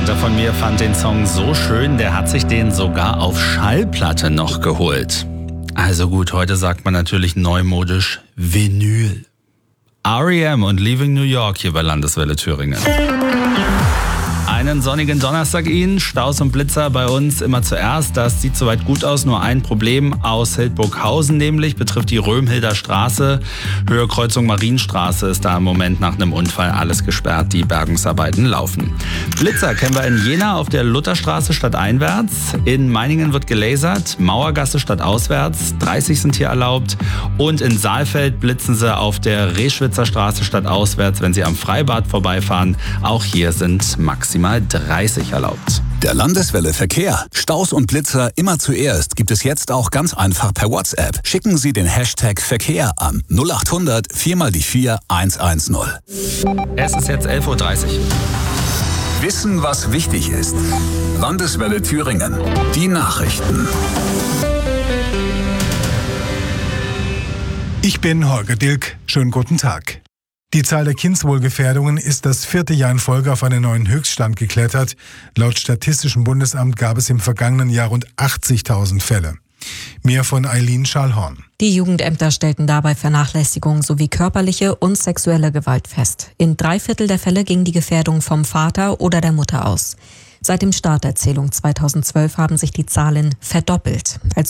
Bekannter von mir fand den Song so schön, der hat sich den sogar auf Schallplatte noch geholt. Also gut, heute sagt man natürlich neumodisch Vinyl. R.E.M. und Leaving New York hier bei Landeswelle Thüringen. Einen sonnigen Donnerstag Ihnen. Staus und Blitzer bei uns immer zuerst. Das sieht soweit gut aus. Nur ein Problem aus Hildburghausen nämlich betrifft die Röhmhilder Straße. Höhe Kreuzung Marienstraße ist da im Moment nach einem Unfall alles gesperrt. Die Bergungsarbeiten laufen. Blitzer kennen wir in Jena auf der Lutherstraße stadteinwärts. In Meiningen wird gelasert. Mauergasse stadtauswärts. 30 sind hier erlaubt. Und in Saalfeld blitzen sie auf der Reschwitzer Straße stadtauswärts, wenn sie am Freibad vorbeifahren. Auch hier sind maximal 30 erlaubt. Der Landeswelle Verkehr. Staus und Blitzer immer zuerst gibt es jetzt auch ganz einfach per WhatsApp. Schicken Sie den Hashtag Verkehr an 0800 4x4 110. Es ist jetzt 11.30 Uhr. Wissen, was wichtig ist. Landeswelle Thüringen. Die Nachrichten. Ich bin Holger Dilk. Schönen guten Tag. Die Zahl der Kindeswohlgefährdungen ist das 4. Jahr in Folge auf einen neuen Höchststand geklettert. Laut Statistischem Bundesamt gab es im vergangenen Jahr rund 80.000 Fälle. Mehr von Eileen Schallhorn. Die Jugendämter stellten dabei Vernachlässigung sowie körperliche und sexuelle Gewalt fest. In 3/4 der Fälle ging die Gefährdung vom Vater oder der Mutter aus. Seit dem Start der Zählung 2012 haben sich die Zahlen verdoppelt. Als